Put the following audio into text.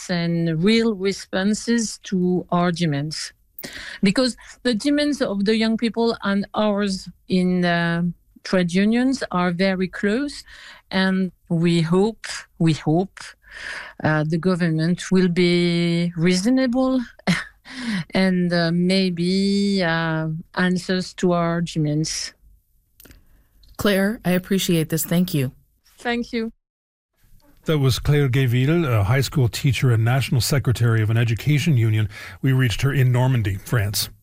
demands and real responses to our demands. Because the demands of the young people and ours in trade unions are very close, and we hope the government will be reasonable and maybe answers to our demands. Claire, I appreciate this. Thank you. Thank you. That was Claire Guéville, a high school teacher and national secretary of an education union. We reached her in Normandy, France.